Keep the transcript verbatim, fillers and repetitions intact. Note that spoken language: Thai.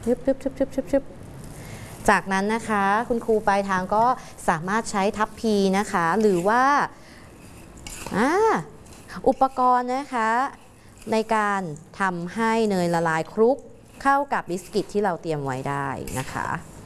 ชึบชึบชึบชึบชึบชึบจากนั้นนะคะคุณครูปลายทางก็สามารถใช้ทัพพีนะคะหรือว่าอุปกรณ์นะคะในการทำให้เนยละลายคลุกเข้ากับบิสกิตที่เราเตรียมไว้ได้นะคะ